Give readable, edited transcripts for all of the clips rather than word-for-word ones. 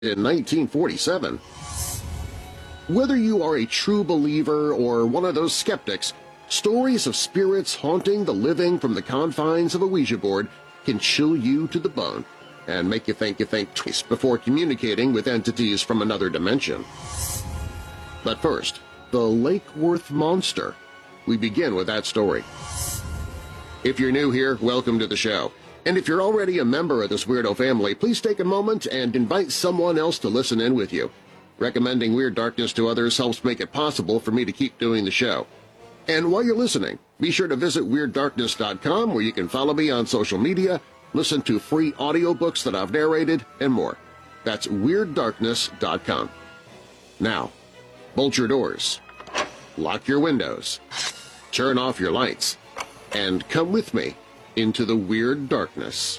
in 1947. Whether you are a true believer or one of those skeptics, stories of spirits haunting the living from the confines of a Ouija board can chill you to the bone and make you think twice before communicating with entities from another dimension. But first, the Lake Worth Monster. We begin with that story. If you're new here, welcome to the show. And if you're already a member of this weirdo family, please take a moment and invite someone else to listen in with you. Recommending Weird Darkness to others helps make it possible for me to keep doing the show. And while you're listening, be sure to visit WeirdDarkness.com where you can follow me on social media, listen to free audiobooks that I've narrated, and more. That's WeirdDarkness.com. Now, bolt your doors, lock your windows, turn off your lights, and come with me into the Weird Darkness.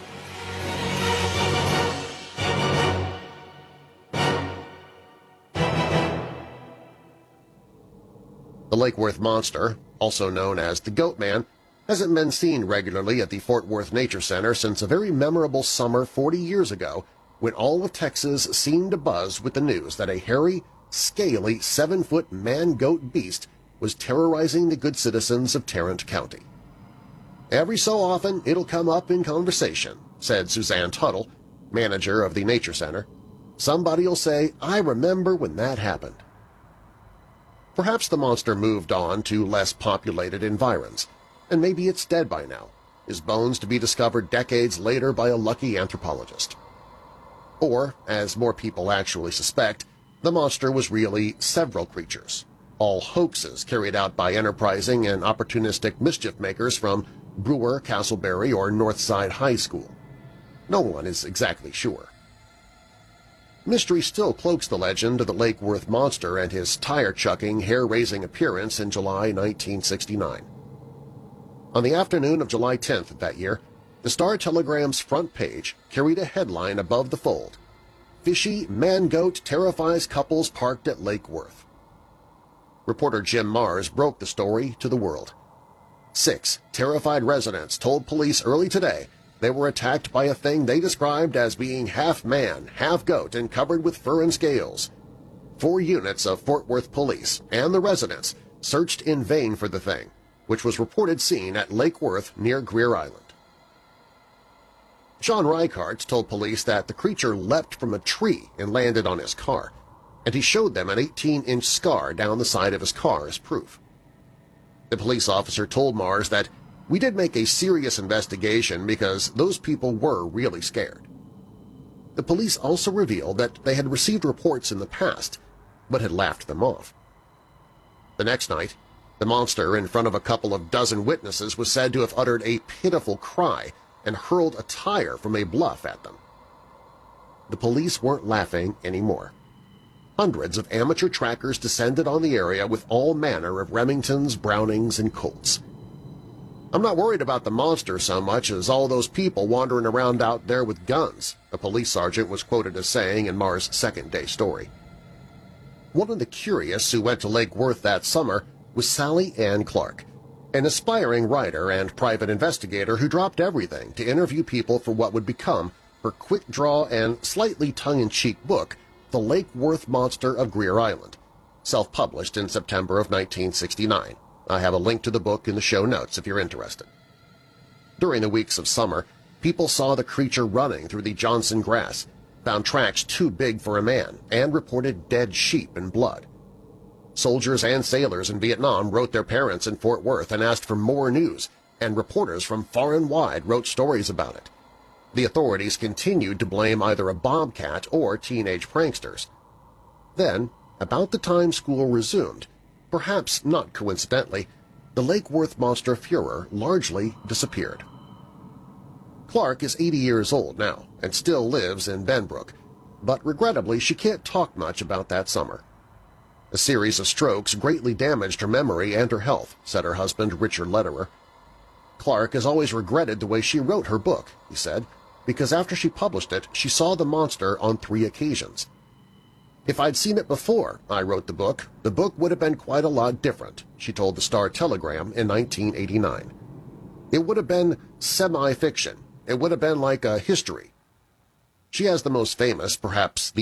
The Lake Worth Monster, also known as the Goat Man, hasn't been seen regularly at the Fort Worth Nature Center since a very memorable summer 40 years ago when all of Texas seemed to buzz with the news that a hairy, scaly 7-foot man-goat beast was terrorizing the good citizens of Tarrant County. "Every so often it'll come up in conversation," said Suzanne Tuttle, manager of the Nature Center. "Somebody'll say, 'I remember when that happened.'" Perhaps the monster moved on to less populated environs, and maybe it's dead by now, his bones to be discovered decades later by a lucky anthropologist. Or, as more people actually suspect, the monster was really several creatures, all hoaxes carried out by enterprising and opportunistic mischief-makers from Brewer, Castleberry, or Northside High School. No one is exactly sure. Mystery still cloaks the legend of the Lake Worth Monster and his tire-chucking, hair-raising appearance in July 1969. On the afternoon of July 10th of that year, the Star-Telegram's front page carried a headline above the fold, "Fishy Man-Goat Terrifies Couples Parked at Lake Worth." Reporter Jim Mars broke the story to the world. 6 terrified residents told police early today they were attacked by a thing they described as being half man, half goat, and covered with fur and scales. 4 units of Fort Worth police and the residents searched in vain for the thing, which was reported seen at Lake Worth near Greer Island. John Reichardt told police that the creature leapt from a tree and landed on his car, and he showed them an 18-inch scar down the side of his car as proof. The police officer told Mars that, "We did make a serious investigation because those people were really scared." The police also revealed that they had received reports in the past, but had laughed them off. The next night, the monster, in front of a couple of dozen witnesses, was said to have uttered a pitiful cry and hurled a tire from a bluff at them. The police weren't laughing anymore. Hundreds of amateur trackers descended on the area with all manner of Remingtons, Brownings, and Colts. "I'm not worried about the monster so much as all those people wandering around out there with guns," a police sergeant was quoted as saying in Mars' second-day story. One of the curious who went to Lake Worth that summer was Sally Ann Clark, an aspiring writer and private investigator who dropped everything to interview people for what would become her quick-draw and slightly tongue-in-cheek book, The Lake Worth Monster of Greer Island, self-published in September of 1969. I have a link to the book in the show notes if you're interested. During the weeks of summer, people saw the creature running through the Johnson grass, found tracks too big for a man, and reported dead sheep and blood. Soldiers and sailors in Vietnam wrote their parents in Fort Worth and asked for more news, and reporters from far and wide wrote stories about it. The authorities continued to blame either a bobcat or teenage pranksters. Then, about the time school resumed, perhaps not coincidentally, the Lake Worth monster furor largely disappeared. Clark is 80 years old now and still lives in Benbrook, but regrettably she can't talk much about that summer. "A series of strokes greatly damaged her memory and her health," said her husband Richard Lederer. "Clark has always regretted the way she wrote her book," he said, "because after she published it, she saw the monster on 3 occasions. If I'd seen it before I wrote the book would have been quite a lot different," she told the Star-Telegram in 1989. "It would have been semi-fiction. It would have been like a history." She has the most famous, perhaps the